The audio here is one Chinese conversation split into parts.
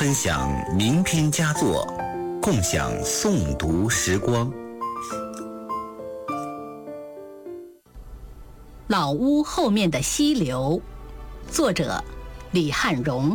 分享名篇佳作，共享诵读时光。 老屋后面的溪流，作者李汉荣。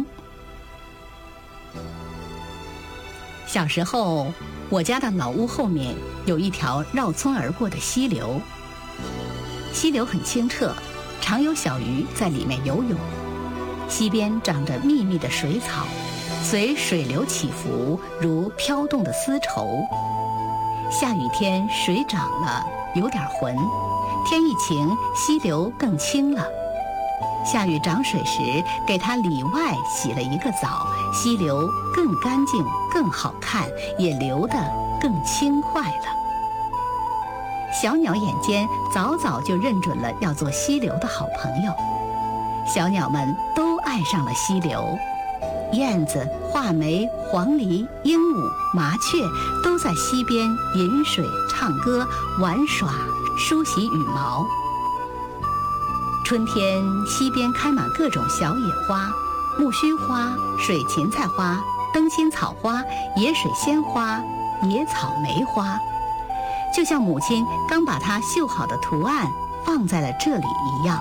小时候，我家的老屋后面有一条绕村而过的溪流，溪流很清澈，常有小鱼在里面游泳。溪边长着密密的水草，随水流起伏，如飘动的丝绸。下雨天水涨了，有点浑，天一晴，溪流更清了。下雨涨水时，给它里外洗了一个澡，溪流更干净更好看，也流得更轻快了。小鸟眼尖，早早就认准了要做溪流的好朋友。小鸟们都爱上了溪流，燕子、画眉、黄鹂、鹦鹉、麻雀都在溪边饮水、唱歌、玩耍、梳洗羽毛。春天，溪边开满各种小野花，木须花、水芹菜花、灯心草花、野水仙花、野草莓花，就像母亲刚把它绣好的图案放在了这里一样。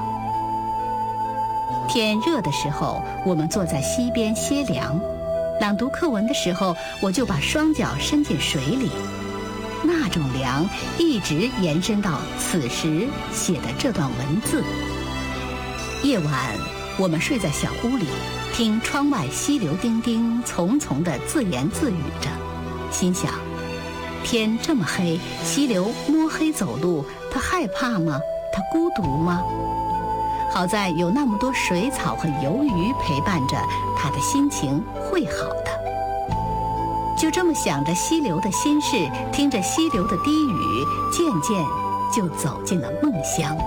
天热的时候，我们坐在溪边歇凉，朗读课文的时候，我就把双脚伸进水里，那种凉一直延伸到此时写的这段文字。夜晚，我们睡在小屋里，听窗外溪流叮叮丛丛地自言自语着，心想：天这么黑，溪流摸黑走路，它害怕吗？它孤独吗？好在有那么多水草和游鱼陪伴着，他的心情会好的。就这么想着溪流的心事，听着溪流的低语，渐渐就走进了梦乡。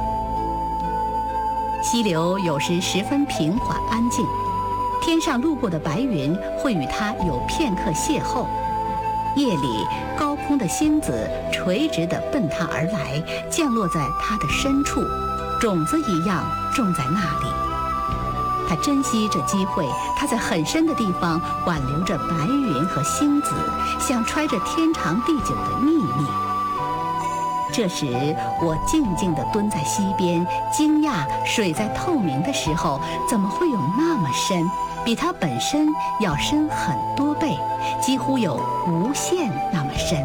溪流有时十分平缓安静，天上路过的白云会与它有片刻邂逅。夜里，高空的星子垂直地奔它而来，降落在它的深处，种子一样种在那里。他珍惜这机会，他在很深的地方挽留着白云和星子，像揣着天长地久的秘密。这时，我静静地蹲在溪边，惊讶水在透明的时候怎么会有那么深，比它本身要深很多倍，几乎有无限那么深。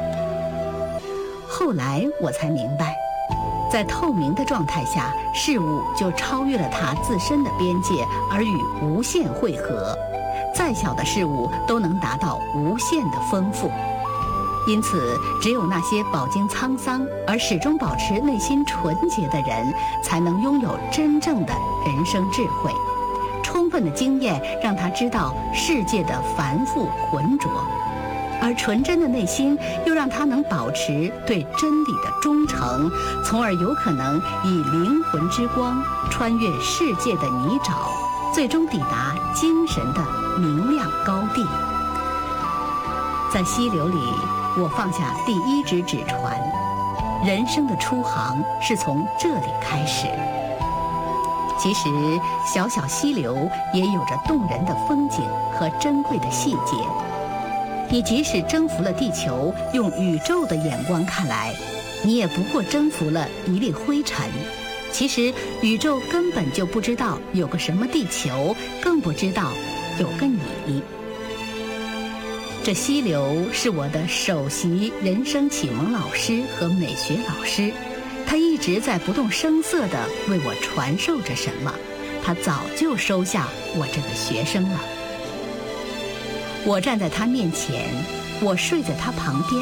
后来我才明白，在透明的状态下，事物就超越了它自身的边界，而与无限汇合。再小的事物都能达到无限的丰富。因此，只有那些饱经沧桑而始终保持内心纯洁的人，才能拥有真正的人生智慧。充分的经验让他知道世界的繁复浑浊，而纯真的内心又让他能保持对真理的忠诚，从而有可能以灵魂之光穿越世界的泥沼，最终抵达精神的明亮高地。在溪流里，我放下第一只纸船，人生的出航是从这里开始。其实，小小溪流也有着动人的风景和珍贵的细节。你即使征服了地球，用宇宙的眼光看来，你也不过征服了一粒灰尘。其实，宇宙根本就不知道有个什么地球，更不知道有个你。这溪流是我的首席人生启蒙老师和美学老师，他一直在不动声色地为我传授着什么，他早就收下我这个学生了。我站在他面前，我睡在他旁边，